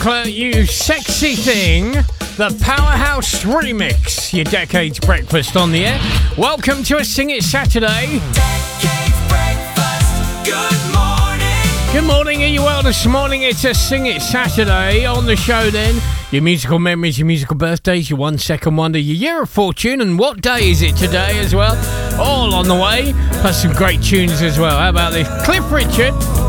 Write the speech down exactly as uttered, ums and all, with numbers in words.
chocolate, you sexy thing. The Powerhouse Remix, your Decades Breakfast on the air. Welcome to a Sing It Saturday. Decades Breakfast, good morning. Good morning, are you well this morning? It's a Sing It Saturday on the show then. Your musical memories, your musical birthdays, your one second wonder, your year of fortune, and what day is it today as well? All on the way, plus some great tunes as well. How about this? Cliff Richard.